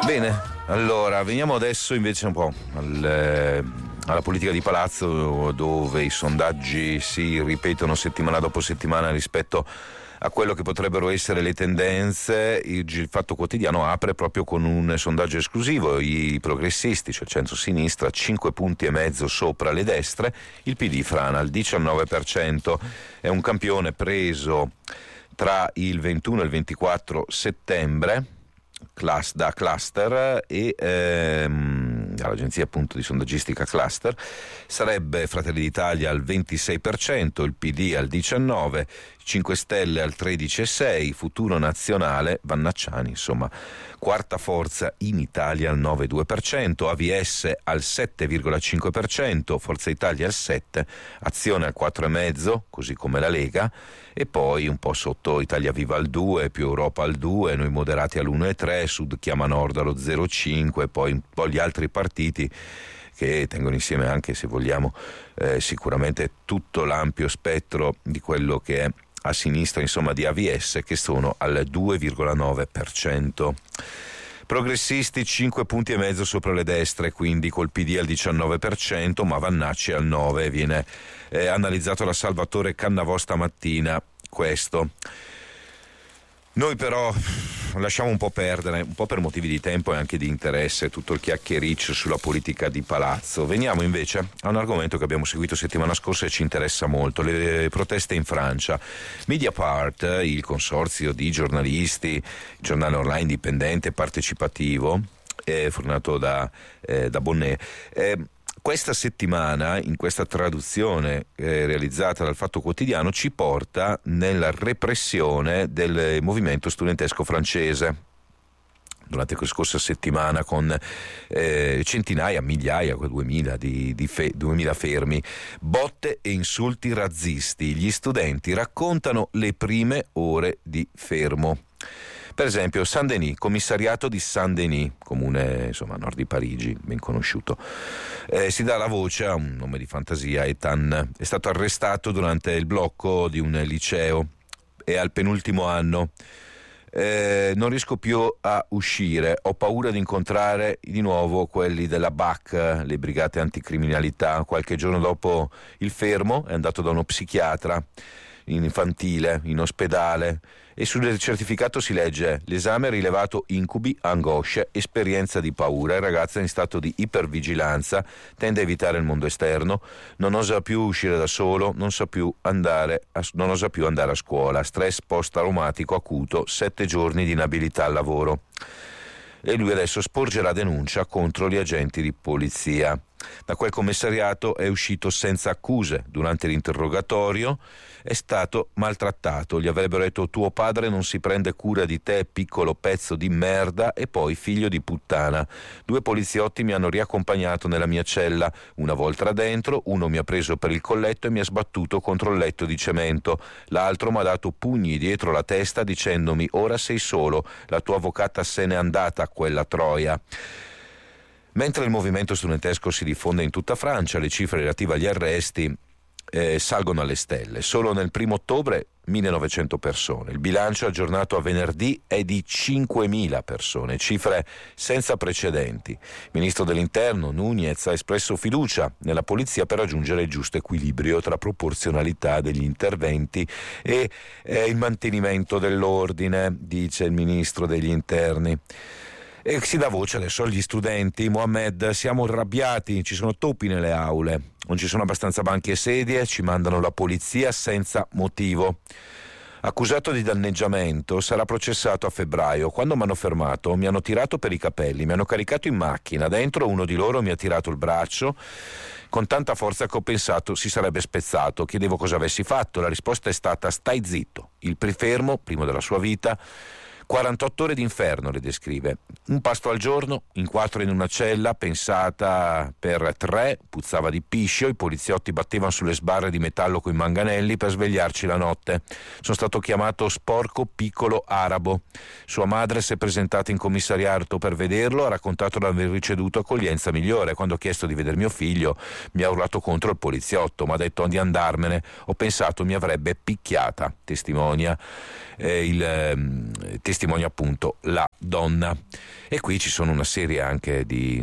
Bene, allora veniamo adesso invece un po' alla politica di palazzo, dove i sondaggi si ripetono settimana dopo settimana rispetto a quello che potrebbero essere le tendenze. Il Fatto Quotidiano apre proprio con un sondaggio esclusivo: i progressisti, cioè il centro-sinistra, 5,5 punti sopra le destre, il PD frana al 19%. È un campione preso tra il 21 e il 24 settembre da Cluster e dall'agenzia appunto di sondaggistica Cluster. Sarebbe Fratelli d'Italia al 26%, il PD al 19%, 5 Stelle al 13,6%, Futuro Nazionale, Vannacciani, insomma, quarta forza in Italia al 9,2%, AVS al 7,5%, Forza Italia al 7%, Azione al 4,5%, così come la Lega, e poi un po' sotto Italia Viva al 2%, Più Europa al 2%, Noi Moderati all'1,3%, Sud Chiama Nord allo 0,5%, poi un po' gli altri partiti che tengono insieme anche, se vogliamo, sicuramente tutto l'ampio spettro di quello che è a sinistra, insomma, di AVS, che sono al 2,9%. Progressisti 5,5 punti sopra le destre, quindi col PD al 19%, ma Vannacci al 9%. Viene analizzato da Salvatore Cannavò stamattina questo. Noi però lasciamo un po' perdere, un po' per motivi di tempo e anche di interesse, tutto il chiacchiericcio sulla politica di palazzo. Veniamo invece a un argomento che abbiamo seguito settimana scorsa e ci interessa molto: le proteste in Francia. Mediapart, il consorzio di giornalisti, giornale online indipendente partecipativo, fornato da Bonnet, questa settimana, in questa traduzione realizzata dal Fatto Quotidiano, ci porta nella repressione del movimento studentesco francese durante la scorsa settimana, con centinaia, migliaia, 2000 fermi, botte e insulti razzisti. Gli studenti raccontano le prime ore di fermo. Per esempio, Saint-Denis, commissariato di Saint-Denis, comune insomma a nord di Parigi, ben conosciuto. Si dà la voce a un nome di fantasia, Ethan. È stato arrestato durante il blocco di un liceo, è al penultimo anno. Non riesco più a uscire, ho paura di incontrare di nuovo quelli della BAC, le brigate anticriminalità. Qualche giorno dopo il fermo è andato da uno psichiatra infantile in ospedale e sul certificato si legge: l'esame ha rilevato incubi, angosce, esperienza di paura. Il ragazzo è in stato di ipervigilanza, tende a evitare il mondo esterno, non osa più uscire da solo, non osa più andare a scuola, stress post-traumatico acuto, 7 giorni di inabilità al lavoro. E lui adesso sporgerà denuncia contro gli agenti di polizia. Da quel commissariato è uscito senza accuse. Durante l'interrogatorio è stato maltrattato. Gli avrebbero detto: tuo padre non si prende cura di te, piccolo pezzo di merda, e poi figlio di puttana. 2 poliziotti mi hanno riaccompagnato nella mia cella. Una volta dentro, uno mi ha preso per il colletto e mi ha sbattuto contro il letto di cemento. L'altro mi ha dato pugni dietro la testa dicendomi: ora sei solo, la tua avvocata se n'è andata, quella troia. Mentre il movimento studentesco si diffonde in tutta Francia, le cifre relative agli arresti salgono alle stelle. Solo nel 1° ottobre 1900 persone. Il bilancio aggiornato a venerdì è di 5.000 persone, cifre senza precedenti. Il ministro dell'Interno Núñez ha espresso fiducia nella polizia per raggiungere il giusto equilibrio tra proporzionalità degli interventi e il mantenimento dell'ordine, dice il ministro degli Interni. E si dà voce adesso agli studenti. Mohamed: siamo arrabbiati, ci sono topi nelle aule, non ci sono abbastanza banchi e sedie, ci mandano la polizia senza motivo. Accusato di danneggiamento, sarà processato a febbraio. Quando mi hanno fermato mi hanno tirato per i capelli, mi hanno caricato in macchina, dentro uno di loro mi ha tirato il braccio con tanta forza che ho pensato si sarebbe spezzato. Chiedevo cosa avessi fatto, la risposta è stata: stai zitto. Il fermo, primo della sua vita, 48 ore d'inferno, le descrive. Un pasto al giorno, in 4 in una cella, pensata per 3, puzzava di piscio, i poliziotti battevano sulle sbarre di metallo coi manganelli per svegliarci la notte. Sono stato chiamato sporco piccolo arabo. Sua madre si è presentata in commissariato per vederlo, ha raccontato di aver ricevuto accoglienza migliore. Quando ho chiesto di vedere mio figlio mi ha urlato contro il poliziotto, mi ha detto di andarmene, ho pensato mi avrebbe picchiata. Testimonia il testimonia appunto la donna. E qui ci sono una serie anche di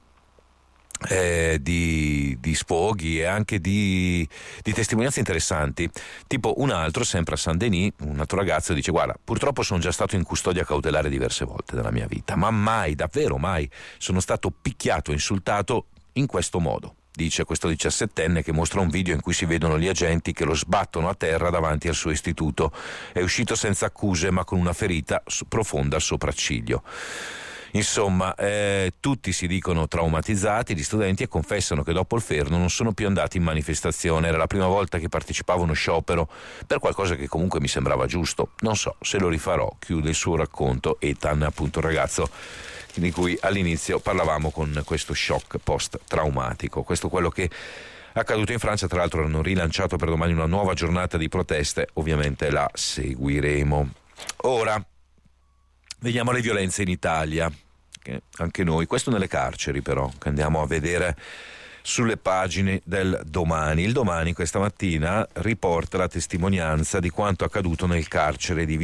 sfoghi e anche di testimonianze interessanti, tipo un altro, sempre a Saint-Denis, un altro ragazzo dice: guarda, purtroppo sono già stato in custodia cautelare diverse volte nella mia vita, ma mai, davvero mai, sono stato picchiato e insultato in questo modo. Dice questo 17enne, che mostra un video in cui si vedono gli agenti che lo sbattono a terra davanti al suo istituto. È uscito senza accuse ma con una ferita profonda al sopracciglio. Insomma, tutti si dicono traumatizzati, gli studenti, e confessano che dopo il fermo non sono più andati in manifestazione. Era la prima volta che partecipavo a uno sciopero per qualcosa che comunque mi sembrava giusto. Non so se lo rifarò. Chiude il suo racconto Ethan, appunto, il ragazzo di cui all'inizio parlavamo con questo shock post-traumatico. Questo è quello che è accaduto in Francia. Tra l'altro hanno rilanciato per domani una nuova giornata di proteste, ovviamente la seguiremo. Ora vediamo le violenze in Italia, che anche noi, questo nelle carceri però, che andiamo a vedere sulle pagine del Domani. Il Domani questa mattina riporta la testimonianza di quanto accaduto nel carcere di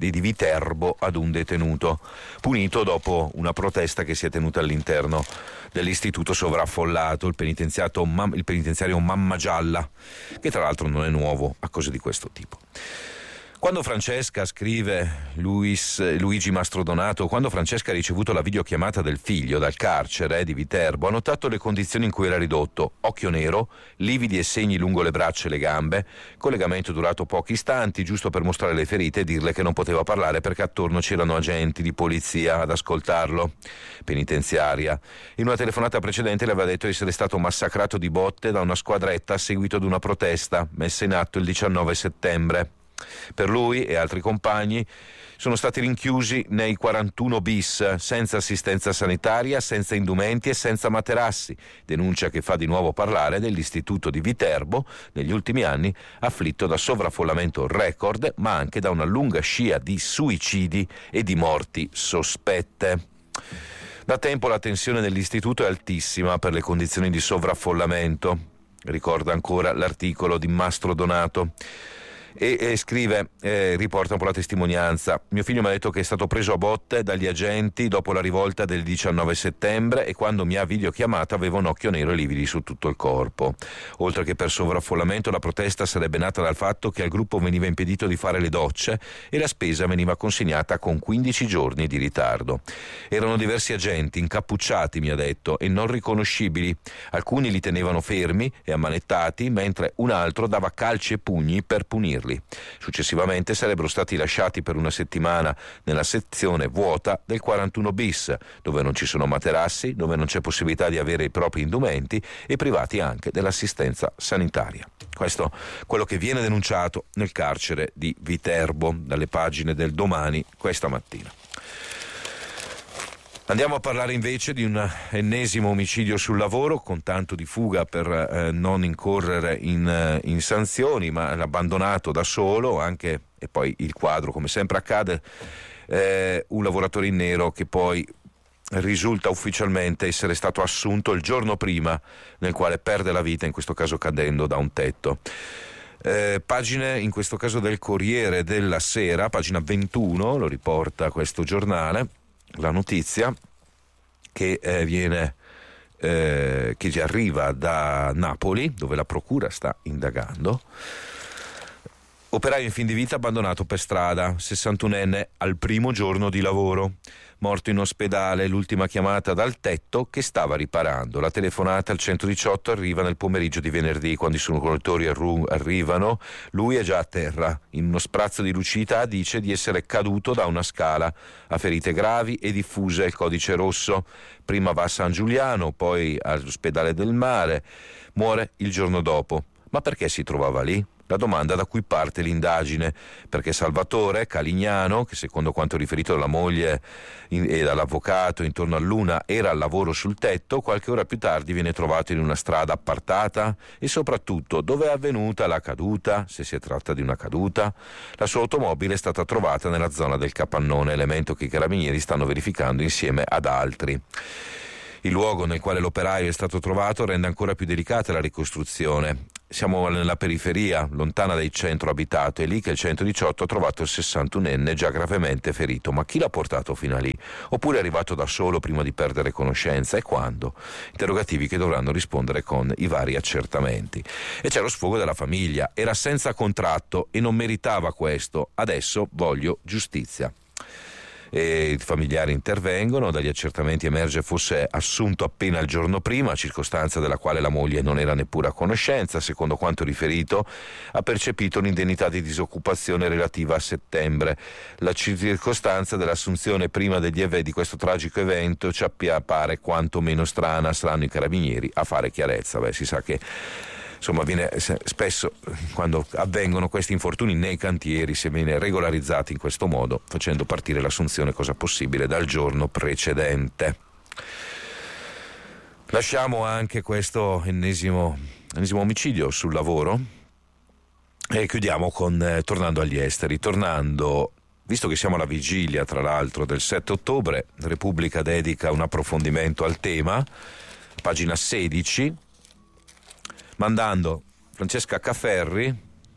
Viterbo ad un detenuto punito dopo una protesta che si è tenuta all'interno dell'istituto sovraffollato, il penitenziario Mamma Gialla, che tra l'altro non è nuovo a cose di questo tipo. Quando Francesca, scrive Luigi Mastrodonato, quando Francesca ha ricevuto la videochiamata del figlio dal carcere di Viterbo, ha notato le condizioni in cui era ridotto: occhio nero, lividi e segni lungo le braccia e le gambe, collegamento durato pochi istanti, giusto per mostrare le ferite e dirle che non poteva parlare perché attorno c'erano agenti di polizia ad ascoltarlo. Penitenziaria. In una telefonata precedente le aveva detto di essere stato massacrato di botte da una squadretta a seguito di una protesta messa in atto il 19 settembre. Per lui e altri compagni sono stati rinchiusi nei 41 bis, senza assistenza sanitaria, senza indumenti e senza materassi. Denuncia che fa di nuovo parlare dell'istituto di Viterbo, negli ultimi anni afflitto da sovraffollamento record, ma anche da una lunga scia di suicidi e di morti sospette. Da tempo la tensione dell'istituto è altissima per le condizioni di sovraffollamento, ricorda ancora l'articolo di Mastrodonato. E scrive, riporta un po' la testimonianza: mio figlio mi ha detto che è stato preso a botte dagli agenti dopo la rivolta del 19 settembre e quando mi ha videochiamato aveva un occhio nero e lividi su tutto il corpo. Oltre che per sovraffollamento, la protesta sarebbe nata dal fatto che al gruppo veniva impedito di fare le docce e la spesa veniva consegnata con 15 giorni di ritardo. Erano diversi agenti incappucciati, mi ha detto, e non riconoscibili. Alcuni li tenevano fermi e ammanettati, mentre un altro dava calci e pugni per punirli. Successivamente sarebbero stati lasciati per una settimana nella sezione vuota del 41 bis, dove non ci sono materassi, dove non c'è possibilità di avere i propri indumenti e privati anche dell'assistenza sanitaria. Questo è quello che viene denunciato nel carcere di Viterbo dalle pagine del Domani questa mattina. Andiamo a parlare invece di un ennesimo omicidio sul lavoro, con tanto di fuga per non incorrere in sanzioni, ma abbandonato da solo, anche, e poi il quadro come sempre accade, un lavoratore in nero che poi risulta ufficialmente essere stato assunto il giorno prima, nel quale perde la vita, in questo caso cadendo da un tetto. Pagine in questo caso del Corriere della Sera, pagina 21, lo riporta questo giornale, la notizia che ci arriva da Napoli, dove la procura sta indagando. Operaio in fin di vita abbandonato per strada, 61enne al primo giorno di lavoro. Morto in ospedale, l'ultima chiamata dal tetto che stava riparando. La telefonata al 118 arriva nel pomeriggio di venerdì. Quando i soccorritori arrivano, lui è già a terra. In uno sprazzo di lucidità dice di essere caduto da una scala. Ha ferite gravi e diffuse, il codice rosso. Prima va a San Giuliano, poi all'ospedale del Mare. Muore il giorno dopo. Ma perché si trovava lì? La domanda da cui parte l'indagine, perché Salvatore Calignano, che secondo quanto riferito dalla moglie e dall'avvocato intorno all'una era al lavoro sul tetto, qualche ora più tardi viene trovato in una strada appartata, e soprattutto dove è avvenuta la caduta, se si tratta di una caduta. La sua automobile è stata trovata nella zona del capannone, elemento che i carabinieri stanno verificando insieme ad altri. Il luogo nel quale l'operaio è stato trovato rende ancora più delicata la ricostruzione. siamo nella periferia, lontana dal centro abitato, è lì che il 118 ha trovato il 61enne già gravemente ferito. Ma chi l'ha portato fino a lì? Oppure è arrivato da solo prima di perdere conoscenza? E quando? Interrogativi che dovranno rispondere con i vari accertamenti. E c'è lo sfogo della famiglia, era senza contratto e non meritava questo, adesso voglio giustizia. E i familiari intervengono, dagli accertamenti emerge fosse assunto appena il giorno prima, circostanza della quale la moglie non era neppure a conoscenza. Secondo quanto riferito, ha percepito un'indennità di disoccupazione relativa a settembre. La circostanza dell'assunzione prima di questo tragico evento ci appare quanto meno strana. Saranno i carabinieri a fare chiarezza. Si sa che insomma viene spesso, quando avvengono questi infortuni nei cantieri, si viene regolarizzati in questo modo, facendo partire l'assunzione cosa possibile dal giorno precedente. Lasciamo anche questo ennesimo omicidio sul lavoro e chiudiamo tornando agli esteri. Visto che siamo alla vigilia, tra l'altro, del 7 ottobre, Repubblica dedica un approfondimento al tema, pagina 16, mandando Francesca Caferri,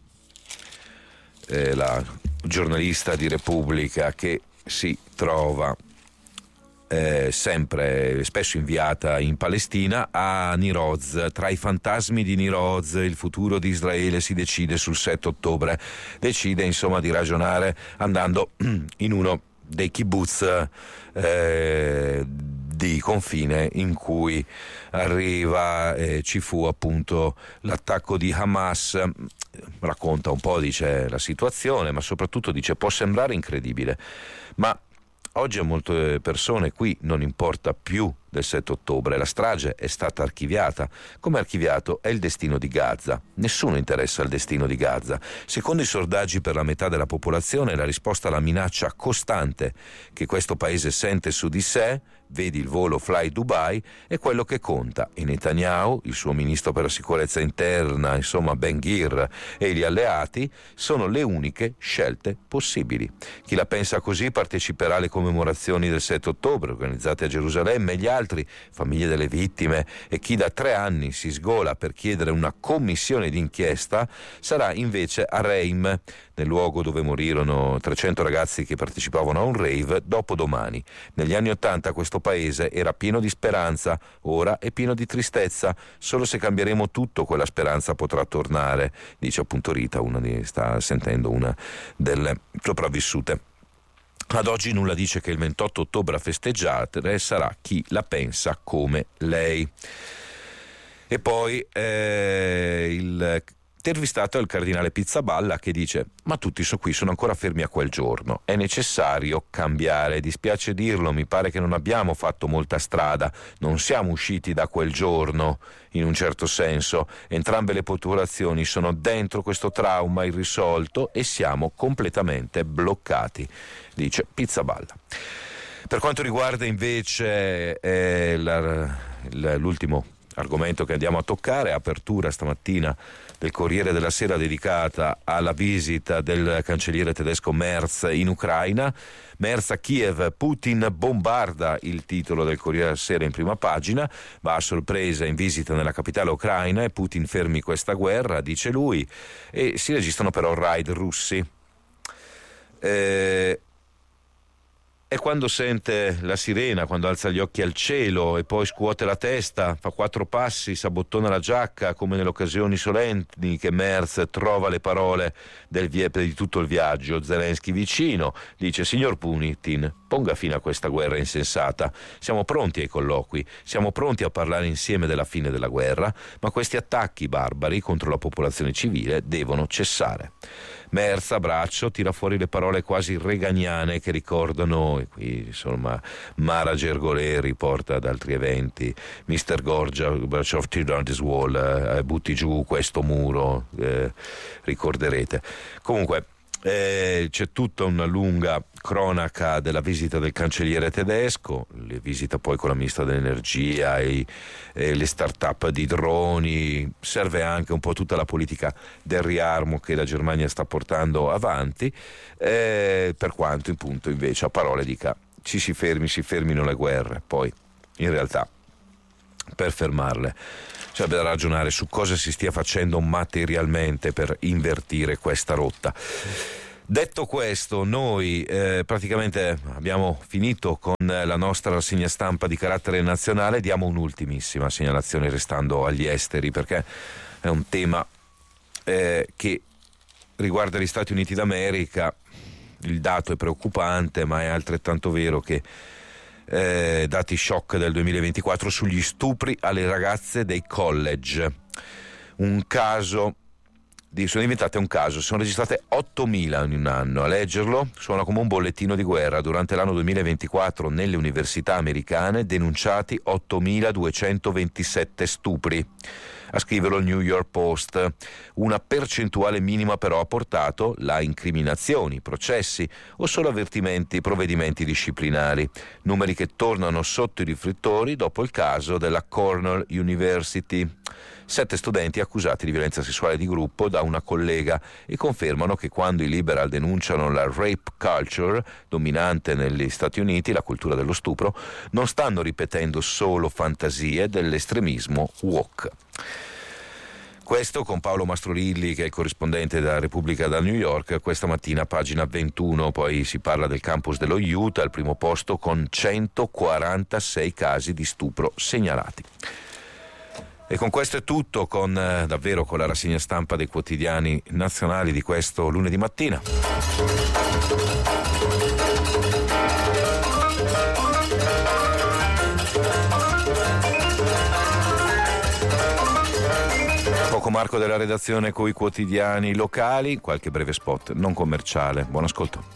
la giornalista di Repubblica che si trova spesso inviata in Palestina, a Niroz. Tra i fantasmi di Niroz il futuro di Israele si decide sul 7 ottobre. Decide insomma di ragionare andando in uno dei kibbutz di confine in cui ci fu appunto l'attacco di Hamas. Racconta un po', dice, la situazione, ma soprattutto dice: può sembrare incredibile, ma oggi a molte persone qui non importa più del 7 ottobre, la strage è stata archiviata. Come archiviato è il destino di Gaza. Nessuno interessa il destino di Gaza. Secondo i sondaggi, per la metà della popolazione la risposta alla minaccia costante che questo paese sente su di sé, vedi il volo Fly Dubai, è quello che conta. E Netanyahu, il suo ministro per la sicurezza interna, insomma Ben-Gvir e gli alleati sono le uniche scelte possibili. Chi la pensa così parteciperà alle commemorazioni del 7 ottobre organizzate a Gerusalemme, e gli altri, famiglie delle vittime e chi da 3 anni si sgola per chiedere una commissione d'inchiesta, sarà invece a Reim, nel luogo dove morirono 300 ragazzi che partecipavano a un rave, dopodomani. Negli anni *80 questo paese era pieno di speranza, ora è pieno di tristezza. Solo se cambieremo tutto quella speranza potrà tornare, dice appunto Rita, sta sentendo una delle sopravvissute. Ad oggi nulla dice che il 28 ottobre a festeggiare sarà chi la pensa come lei. E poi intervistato il cardinale Pizzaballa, che dice: ma tutti qui sono ancora fermi a quel giorno, è necessario cambiare. Dispiace dirlo, mi pare che non abbiamo fatto molta strada, non siamo usciti da quel giorno in un certo senso. Entrambe le popolazioni sono dentro questo trauma irrisolto e siamo completamente bloccati, dice Pizzaballa. Per quanto riguarda invece l'ultimo argomento che andiamo a toccare, apertura stamattina del Corriere della Sera dedicata alla visita del cancelliere tedesco Merz in Ucraina. Merz a Kiev, Putin bombarda, il titolo del Corriere della Sera in prima pagina. Va a sorpresa in visita nella capitale ucraina e Putin fermi questa guerra, dice lui, e si registrano però raid russi. E quando sente la sirena, quando alza gli occhi al cielo e poi scuote la testa, fa 4 passi, s'abbottona la giacca, come nelle occasioni solenni che Merz trova le parole di tutto il viaggio. Zelensky vicino dice: signor Putin, ponga fine a questa guerra insensata. Siamo pronti ai colloqui, siamo pronti a parlare insieme della fine della guerra, ma questi attacchi barbari contro la popolazione civile devono cessare. Merz, a braccio, tira fuori le parole quasi reganiane che ricordano, e qui insomma Mara Gergolè riporta ad altri eventi, Mr. Gorbachev, tear down this wall, butti giù questo muro, ricorderete. Comunque c'è tutta una lunga cronaca della visita del cancelliere tedesco, le visita poi con la ministra dell'energia e le start-up di droni. Serve anche un po' tutta la politica del riarmo che la Germania sta portando avanti, per quanto appunto invece a parole dica si fermino le guerre, poi in realtà per fermarle. C'è da ragionare su cosa si stia facendo materialmente per invertire questa rotta. Detto questo, noi praticamente abbiamo finito con la nostra rassegna stampa di carattere nazionale. Diamo un'ultimissima segnalazione restando agli esteri, perché è un tema che riguarda gli Stati Uniti d'America. Il dato è preoccupante, ma è altrettanto vero che dati shock del 2024 sugli stupri alle ragazze dei college. Sono diventate un caso, sono registrate 8.000 in un anno. A leggerlo suona come un bollettino di guerra. Durante l'anno 2024 nelle università americane denunciati 8.227 stupri. A scriverlo il New York Post. Una percentuale minima però ha portato a incriminazioni, processi o solo provvedimenti disciplinari. Numeri che tornano sotto i riflettori dopo il caso della Cornell University. 7 studenti accusati di violenza sessuale di gruppo da una collega, e confermano che quando i liberal denunciano la rape culture dominante negli Stati Uniti, la cultura dello stupro, non stanno ripetendo solo fantasie dell'estremismo woke. Questo con Paolo Mastrorilli, che è il corrispondente della Repubblica da New York, questa mattina, pagina 21. Poi si parla del campus dello Utah, al primo posto con 146 casi di stupro segnalati. E con questo è tutto, davvero con la rassegna stampa dei quotidiani nazionali di questo lunedì mattina. Poco Marco della redazione con i quotidiani locali, qualche breve spot non commerciale. Buon ascolto.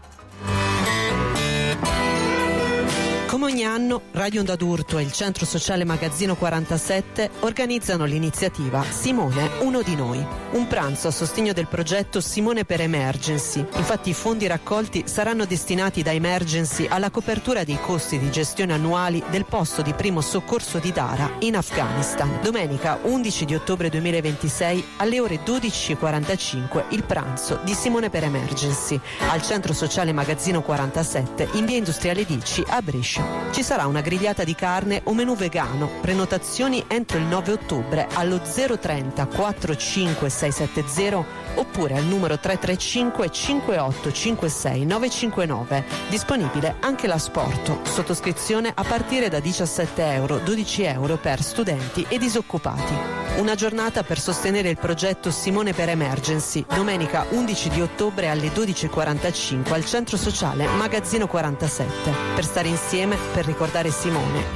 Come ogni anno, Radio Onda d'Urto e il Centro Sociale Magazzino 47 organizzano l'iniziativa Simone, uno di noi. Un pranzo a sostegno del progetto Simone per Emergency. Infatti i fondi raccolti saranno destinati da Emergency alla copertura dei costi di gestione annuali del posto di primo soccorso di Dara in Afghanistan. Domenica 11 di ottobre 2026 alle ore 12:45 il pranzo di Simone per Emergency al Centro Sociale Magazzino 47 in via Industriale Dici a Brescia. Ci sarà una grigliata di carne o menù vegano. Prenotazioni entro il 9 ottobre allo 030 45 670 oppure al numero 335 5856 959. Disponibile anche l'asporto. Sottoscrizione a partire da 17 euro, 12 euro per studenti e disoccupati. Una giornata per sostenere il progetto Simone per Emergency. Domenica 11 di ottobre alle 12:45 al Centro Sociale Magazzino 47. Per stare insieme, per ricordare Simone